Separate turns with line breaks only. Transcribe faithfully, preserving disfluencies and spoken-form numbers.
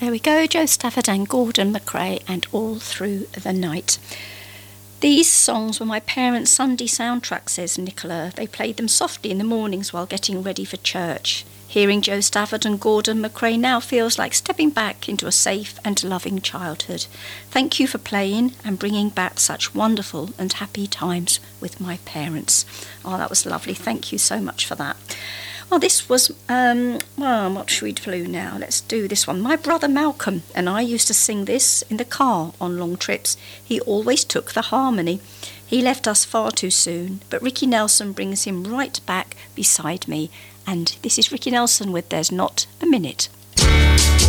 There we go, Jo Stafford and Gordon MacRae and All Through the Night. These songs were my parents' Sunday soundtrack, says Nicola. They played them softly in the mornings while getting ready for church. Hearing Jo Stafford and Gordon MacRae now feels like stepping back into a safe and loving childhood. Thank you for playing and bringing back such wonderful and happy times with my parents. Oh, that was lovely. Thank you so much for that. Well, this was, um, well, what should we do now? Let's do this one. My brother Malcolm and I used to sing this in the car on long trips. He always took the harmony. He left us far too soon, but Ricky Nelson brings him right back beside me. And this is Ricky Nelson with There's Not a Minute.